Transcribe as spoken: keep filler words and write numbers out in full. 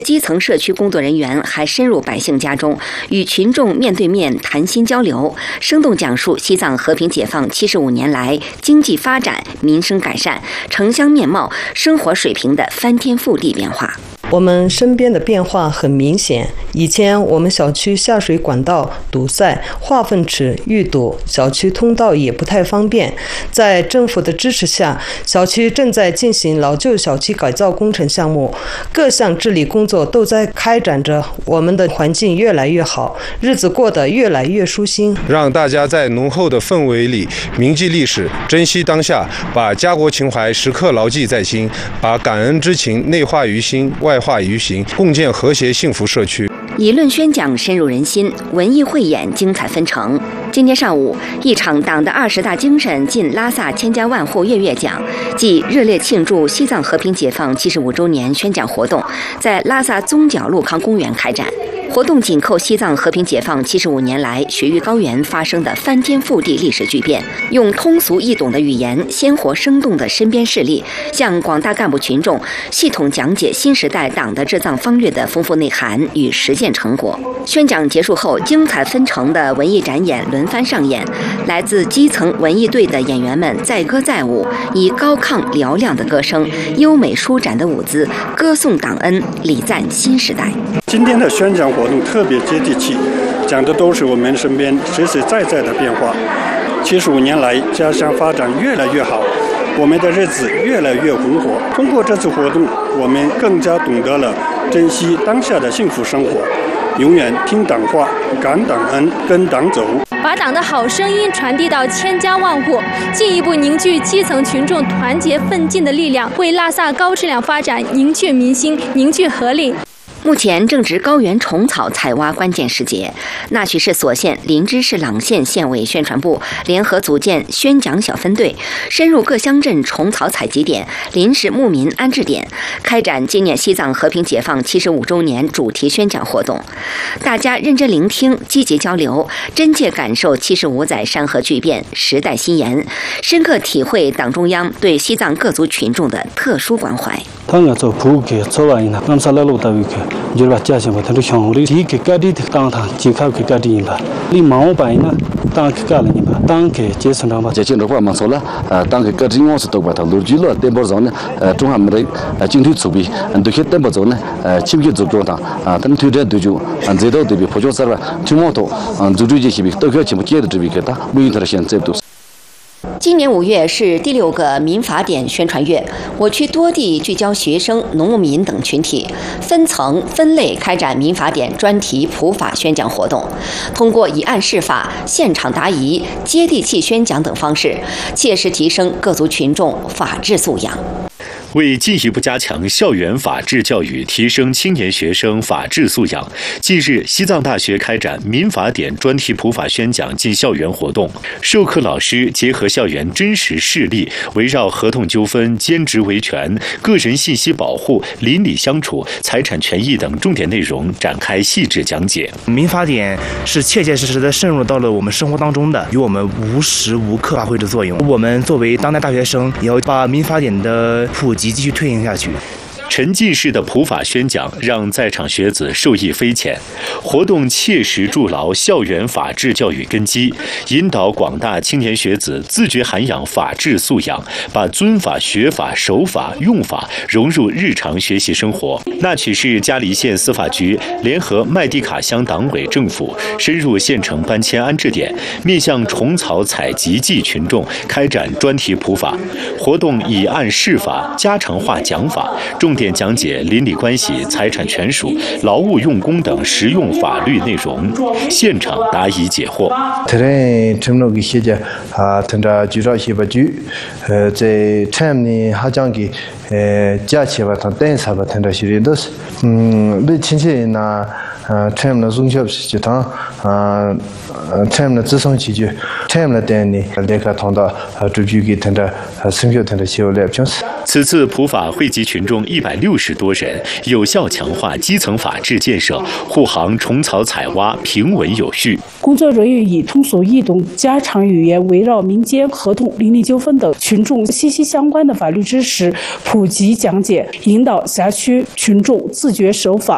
基层社区工作人员还深入百姓家中，与群众面对面谈心交流，生动讲述西藏和平解放七十五年来经济发展、民生改善、城乡面貌、生活水平的翻天覆地变化。 我们身边的变化很明显，以前我们小区下水管道堵塞，化粪池遇堵，小区通道也不太方便。在政府的支持下，小区正在进行老旧小区改造工程项目，各项治理工作都在开展着，我们的环境越来越好，日子过得越来越舒心。 让大家在浓厚的氛围里铭记历史，珍惜当下，把家国情怀时刻牢记在心，把感恩之情内化于心，外化于行，共建和谐幸福社区。 理论宣讲深入人心，文艺汇演精彩纷呈。今天上午，一场党的二十大精神进拉萨千家万户月月讲暨热烈庆祝西藏和平解放七十五周年宣讲活动在拉萨宗角路康公园开展。活动紧扣西藏和平解放七十五年来雪域高原发生的翻天覆地历史巨变，用通俗易懂的语言、鲜活生动的身边事例，向广大干部群众系统讲解新时代党的治藏方略的丰富内涵与实践成果。宣讲结束后，精彩纷呈的文艺展演轮番上演，来自基层文艺队的演员们载歌载舞，以高亢嘹亮的歌声、优美舒展的舞姿，歌颂党恩，礼赞新时代。 今天的宣讲活动特别接地气，讲的都是我们身边实实在在的变化。七十五年来，家乡发展越来越好，我们的日子越来越红火。通过这次活动，我们更加懂得了珍惜当下的幸福生活，永远听党话、感党恩、跟党走， 把党的好声音传递到千家万户，进一步凝聚基层群众团结奋进的力量，为拉萨高质量发展凝聚民心、凝聚合力。 目前正值高原虫草采挖关键时节，那曲市所县、林芝市朗县县委宣传部联合组建宣讲小分队，深入各乡镇虫草采集点、临时牧民安置点，开展纪念西藏和平解放七十五周年主题宣讲活动。大家认真聆听，积极交流，真切感受七十五载山河巨变、时代新颜，深刻体会党中央对西藏各族群众的特殊关怀。 就把家乡把它的乡里，几个家庭的当堂，几个个家庭吧，你毛白呢，当个家里吧，当个阶层上吧。 在建的话嘛，说了，呃，当个家庭我是都把它录取了，电报上呢，呃，中华民国呃经济储备，嗯，对些电报上呢，呃，亲戚做做他，啊，他们推荐对就，嗯，这道对比普通事吧，就毛头，嗯，做这些事情都可以全部接的这边给他，录音他的现在都。 今年五月是第六个民法典宣传月，我区多地聚焦学生、农牧民等群体，分层分类开展民法典专题普法宣讲活动，通过以案释法、现场答疑、接地气宣讲等方式，切实提升各族群众法治素养。 为进一步加强校园法治教育，提升青年学生法治素养，近日，西藏大学开展民法典专题普法宣讲进校园活动。授课老师结合校园真实事例，围绕合同纠纷、兼职维权、个人信息保护、邻里相处、财产权益等重点内容展开细致讲解。 民法典是切切实实地渗入到了我们生活当中的，与我们无时无刻发挥着作用。我们作为当代大学生，也要把民法典的普及继续推行下去。 沉浸式的普法宣讲让在场学子受益匪浅，活动切实筑牢校园法治教育根基，引导广大青年学子自觉涵养法治素养，把遵法、学法、守法、用法融入日常学习生活。那曲市嘉黎县司法局联合麦地卡乡党委政府，深入县城搬迁安置点，面向虫草采集季群众开展专题普法活动，以案释法，家常话讲法，重点讲解邻里关系、财产权属、劳务用工等实用法律内容，现场答疑解惑。 这成了个些家啊，通常就让些把局，呃，在城里好像给呃假期吧，他等啥吧，通常是人都是，嗯，你亲戚那。呃，城里中小是他呃呃，城里自身起居，城里等你那个通道呃，主局给他的呃，生活他的修来就是。 此次普法惠及群众一百六十多人，有效强化基层法治建设，护航虫草采挖平稳有序。 工作人员以通俗易懂、家常语言，围绕民间合同、邻里纠纷等群众息息相关的法律知识普及讲解，引导辖区群众自觉守法。